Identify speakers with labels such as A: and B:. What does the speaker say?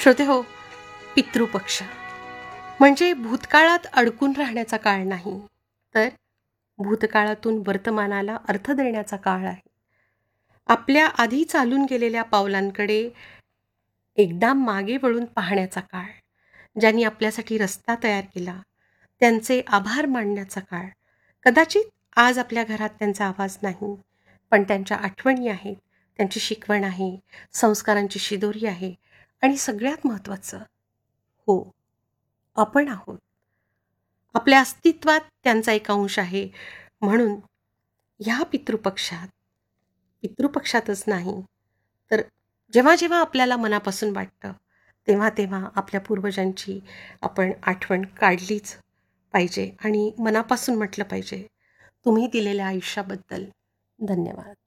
A: श्रोते हो, पितृपक्ष म्हणजे भूतकाळात अडकून राहण्याचा काळ नाही, तर भूतकाळातून वर्तमानाला अर्थ देण्याचा काळ आहे. आपल्या आधी चालून गेलेल्या पावलांकडे एकदा मागे वळून पाहण्याचा काळ, ज्यांनी आपल्यासाठी रस्ता तयार केला त्यांचे आभार मानण्याचा काळ. कदाचित आज आपल्या घरात त्यांचा आवाज नाही, पण त्यांच्या आठवणी आहेत, त्यांची शिकवण आहे, संस्कारांची शिदोरी आहे आणि सगळ्यात महत्त्वाचं, हो, आपण आहोत. आपल्या अस्तित्वात त्यांचा एक अंश आहे. म्हणून ह्या पितृपक्षातच नाही, तर जेव्हा जेव्हा आपल्याला मनापासून वाटतं तेव्हा तेव्हा आपल्या पूर्वजांची आपण आठवण काढलीच पाहिजे आणि मनापासून म्हटलं पाहिजे, तुम्ही दिलेल्या आयुष्याबद्दल धन्यवाद.